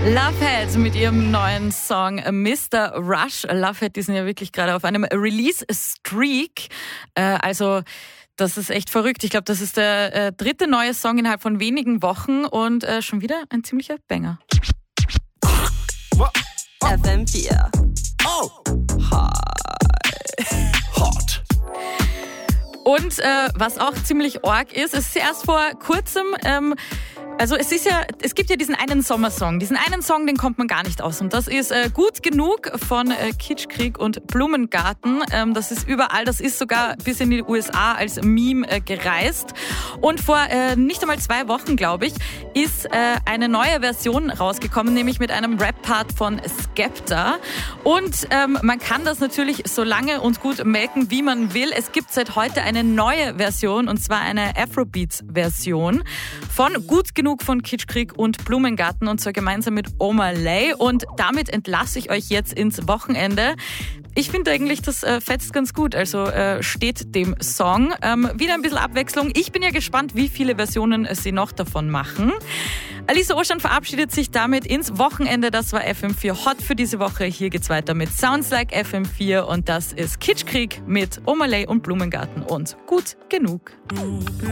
Lovehead mit ihrem neuen Song Mr. Rush. Lovehead, die sind ja wirklich gerade auf einem Release-Streak. Das ist echt verrückt. Ich glaube, das ist der dritte neue Song innerhalb von wenigen Wochen und schon wieder ein ziemlicher Banger. FM4. Oh. Hot. Und was auch ziemlich arg ist, es ist erst vor kurzem, es gibt ja diesen einen Sommersong. Diesen einen Song, den kommt man gar nicht aus. Und das ist Gut genug von Kitschkrieg und Blumengarten. Das ist überall, das ist sogar bis in die USA als Meme gereist. Und vor nicht einmal 2 Wochen, glaube ich, ist eine neue Version rausgekommen, nämlich mit einem Rap-Part von Skepta. Und man kann das natürlich so lange und gut melken, wie man will. Es gibt seit heute eine neue Version, und zwar eine Afrobeats-Version von Gut genug von Kitschkrieg und Blumengarten, und zwar gemeinsam mit Omar Lay. Und damit entlasse ich euch jetzt ins Wochenende. Ich finde eigentlich, das fetzt ganz gut, also steht dem Song. Wieder ein bisschen Abwechslung. Ich bin ja gespannt, wie viele Versionen sie noch davon machen. Alisa Oschan verabschiedet sich damit ins Wochenende. Das war FM4 Hot für diese Woche. Hier geht's weiter mit Sounds Like FM4 und das ist Kitschkrieg mit Omar Lay und Blumengarten und Gut genug.